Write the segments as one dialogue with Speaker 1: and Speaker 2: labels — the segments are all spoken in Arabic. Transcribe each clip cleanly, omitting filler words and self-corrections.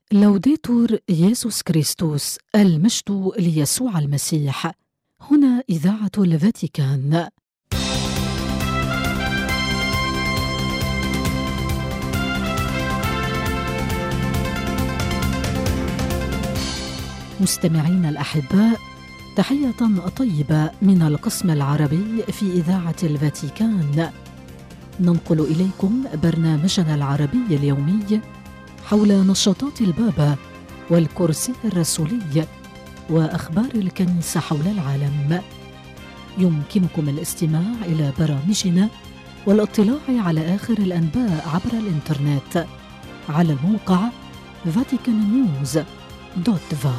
Speaker 1: لوديتور يسوع كريستوس، المجد ليسوع المسيح. هنا إذاعة الفاتيكان. مستمعين الأحباء، تحية طيبة من القسم العربي في إذاعة الفاتيكان. ننقل إليكم برنامجنا العربي اليومي حول نشاطات البابا والكرسي الرسولي وأخبار الكنيسة حول العالم. يمكنكم الاستماع إلى برامجنا والاطلاع على آخر الأنباء عبر الإنترنت على الموقع vaticannews.va.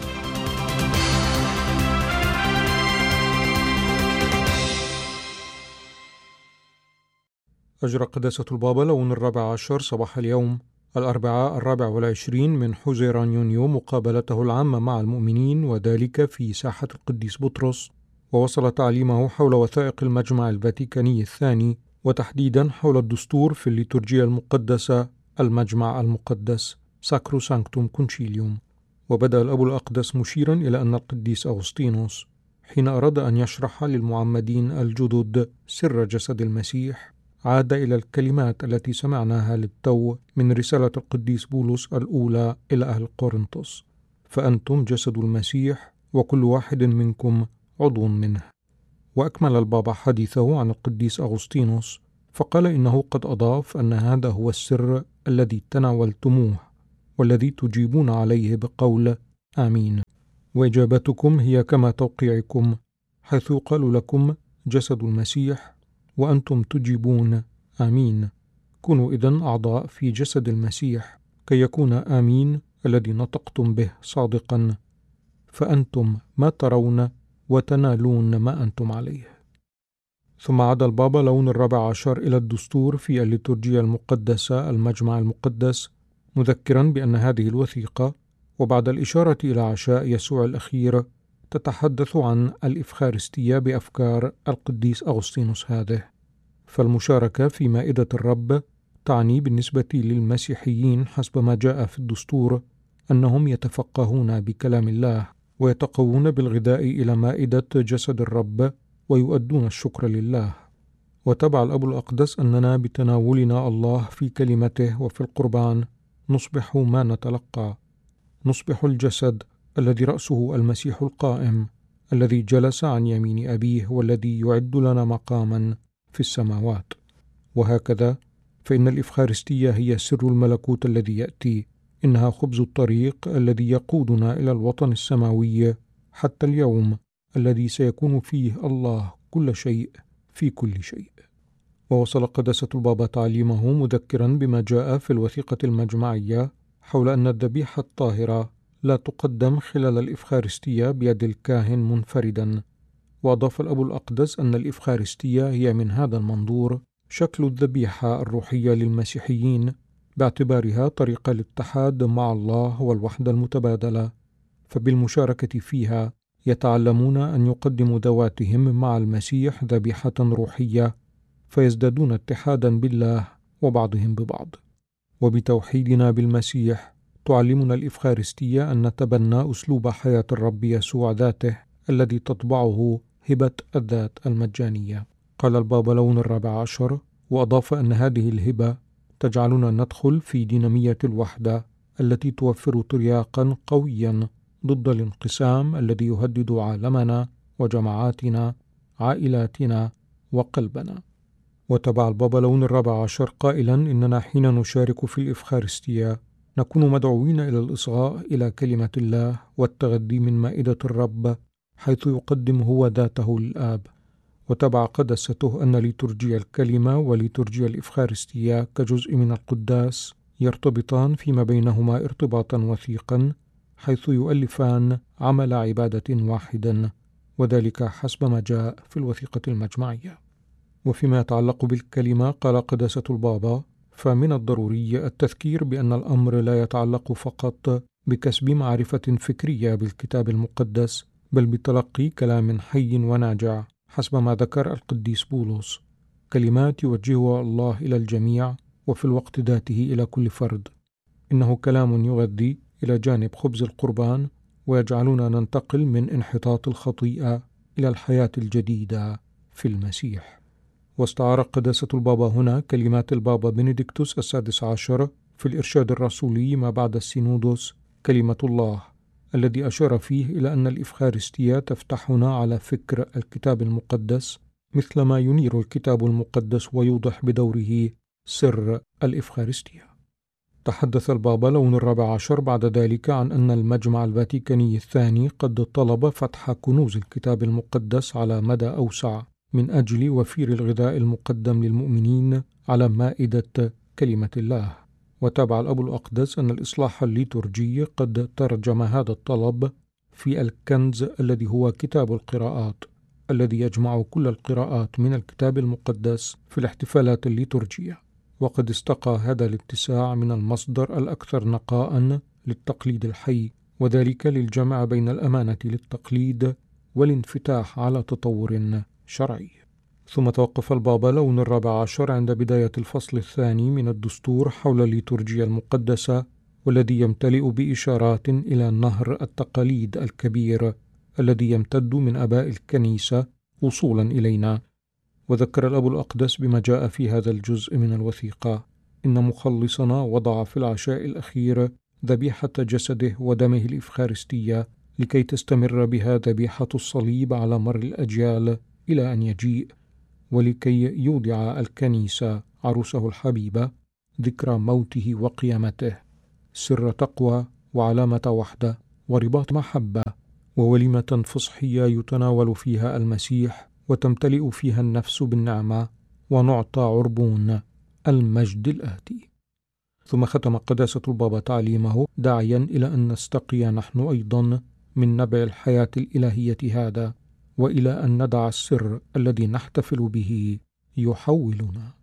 Speaker 2: أجرى قداسة البابا لون 14 صباح اليوم الأربعاء 24 من حزيران يونيو مقابلته العامة مع المؤمنين، وذلك في ساحة القديس بطرس، ووصل تعليمه حول وثائق المجمع الفاتيكاني الثاني، وتحديدا حول الدستور في الليتورجية المقدسة المجمع المقدس ساكرو سانكتوم كونشيليوم. وبدأ الأب الأقدس مشيرا إلى أن القديس أغسطينوس حين أراد أن يشرح للمعمدين الجدد سر جسد المسيح عاد إلى الكلمات التي سمعناها للتو من رسالة القديس بولس الأولى إلى أهل قرنطس: فأنتم جسد المسيح وكل واحد منكم عضو منه. وأكمل البابا حديثه عن القديس أغسطينوس فقال إنه قد أضاف أن هذا هو السر الذي تناولتموه والذي تجيبون عليه بقول آمين، وإجابتكم هي كما توقيعكم، حيث يقال لكم جسد المسيح وأنتم تجيبون آمين. كونوا إذن أعضاء في جسد المسيح كي يكون آمين الذي نطقتم به صادقا، فأنتم ما ترون وتنالون ما أنتم عليه. ثم عاد البابا لون 14 إلى الدستور في الليتورجية المقدسة المجمع المقدس، مذكرا بأن هذه الوثيقة وبعد الإشارة إلى عشاء يسوع الأخير تتحدث عن الإفخارستية بأفكار القديس أغسطينوس هذه. فالمشاركة في مائدة الرب تعني بالنسبة للمسيحيين حسب ما جاء في الدستور أنهم يتفقهون بكلام الله ويتقوون بالغذاء إلى مائدة جسد الرب ويؤدون الشكر لله. وتبع الأب الأقدس أننا بتناولنا الله في كلمته وفي القربان نصبح ما نتلقى، نصبح الجسد الذي رأسه المسيح القائم الذي جلس عن يمين أبيه والذي يعد لنا مقاما في السماوات. وهكذا فإن الإفخارستية هي سر الملكوت الذي يأتي، إنها خبز الطريق الذي يقودنا إلى الوطن السماوي حتى اليوم الذي سيكون فيه الله كل شيء في كل شيء. ووصل قداسة البابا تعليمه مذكرا بما جاء في الوثيقة المجمعية حول أن الذبيحة الطاهرة لا تقدم خلال الإفخارستية بيد الكاهن منفردا. وأضاف الأب الأقدس أن الإفخارستية هي من هذا المنظور شكل الذبيحة الروحية للمسيحيين، باعتبارها طريقة الاتحاد مع الله والوحدة المتبادلة، فبالمشاركة فيها يتعلمون أن يقدموا ذواتهم مع المسيح ذبيحة روحية، فيزدادون اتحادا بالله وبعضهم ببعض. وبتوحيدنا بالمسيح تعلمنا الإفخارستية أن نتبنى أسلوب حياة الرب يسوع ذاته الذي تطبعه هبة الذات المجانية. قال البابا لون 14 وأضاف أن هذه الهبة تجعلنا ندخل في دينامية الوحدة التي توفر ترياقا قويا ضد الانقسام الذي يهدد عالمنا وجماعاتنا عائلاتنا وقلبنا. وتبع البابا لون 14 قائلا إننا حين نشارك في الإفخارستية نكون مدعوين إلى الإصغاء إلى كلمة الله والتغذي من مائدة الرب حيث يقدم هو ذاته للآب. وتبع قدسته أن ليتورجيا الكلمة وليتورجيا الإفخارستية كجزء من القداس يرتبطان فيما بينهما ارتباطا وثيقا، حيث يؤلفان عمل عبادة واحدا، وذلك حسب ما جاء في الوثيقة المجمعية. وفيما يتعلق بالكلمة قال قداسة البابا: فمن الضروري التذكير بأن الأمر لا يتعلق فقط بكسب معرفة فكرية بالكتاب المقدس، بل بتلقي كلام حي وناجع حسب ما ذكر القديس بولس، كلمات يوجهها الله إلى الجميع وفي الوقت ذاته إلى كل فرد. إنه كلام يغذي إلى جانب خبز القربان ويجعلنا ننتقل من انحطاط الخطيئة إلى الحياة الجديدة في المسيح. واستعار قداسة البابا هنا كلمات البابا بنديكتوس السادس عشر في الإرشاد الرسولي ما بعد السينودوس كلمة الله، الذي أشار فيه إلى أن الإفخارستية تفتحنا على فكر الكتاب المقدس مثلما ينير الكتاب المقدس ويوضح بدوره سر الإفخارستية. تحدث البابا لون الرابع عشر بعد ذلك عن أن المجمع الفاتيكاني الثاني قد طلب فتح كنوز الكتاب المقدس على مدى أوسع من أجل وفير الغذاء المقدم للمؤمنين على مائدة كلمة الله. وتابع الأب الأقدس أن الإصلاح الليتورجي قد ترجم هذا الطلب في الكنز الذي هو كتاب القراءات، الذي يجمع كل القراءات من الكتاب المقدس في الاحتفالات الليتورجية. وقد استقى هذا الاتساع من المصدر الأكثر نقاء للتقليد الحي، وذلك للجمع بين الأمانة للتقليد والانفتاح على تطور شرعي. ثم توقف البابا لون الرابع عشر عند بداية الفصل الثاني من الدستور حول الليتورجية المقدسة، والذي يمتلئ بإشارات إلى نهر التقاليد الكبير الذي يمتد من آباء الكنيسة وصولا إلينا. وذكر الأب الأقدس بما جاء في هذا الجزء من الوثيقة: إن مخلصنا وضع في العشاء الأخير ذبيحة جسده ودمه الإفخارستية لكي تستمر بها ذبيحة الصليب على مر الأجيال إلى أن يجيء، ولكي يودع الكنيسة عروسه الحبيبة ذكرى موته وقيامته، سر تقوى وعلامة وحدة ورباط محبة ووليمة فصحية يتناول فيها المسيح وتمتلئ فيها النفس بالنعمة ونعطى عربون المجد الآتي. ثم ختم قداسة البابا تعليمه داعيا إلى أن نستقي نحن أيضا من نبع الحياة الإلهية هذا، وإلى أن ندع السر الذي نحتفل به يحولنا.